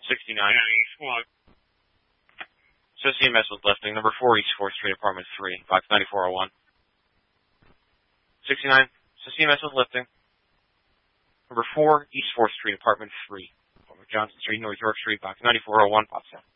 69. East 1. So CMS with lifting. Number 4, East 4th Street, apartment 3, box 9401. 69. So CMS with lifting. Number 4, East 4th Street, apartment 3, Johnson Street, North York Street, box 9401, box 7.